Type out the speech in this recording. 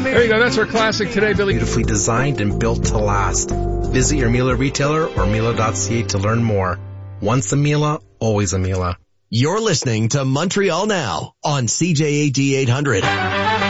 There you go. That's our classic today, Billy. Beautifully designed and built to last. Visit your Miele retailer or Miele.ca to learn more. Once a Miele, always a Miele. You're listening to Montreal Now on CJAD 800.